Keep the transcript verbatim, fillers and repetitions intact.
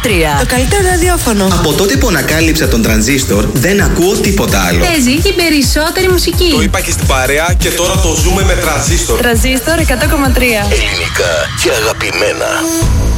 Το καλύτερο ραδιόφωνο. Από τότε που ανακάλυψα τον τρανζίστορ, δεν ακούω τίποτα άλλο. Παίζει η περισσότερη μουσική. Το είπα και στην παρέα και τώρα το ζούμε με τρανζίστορ. Τρανζίστορ εκατό κόμμα τρία. Ελληνικά και αγαπημένα.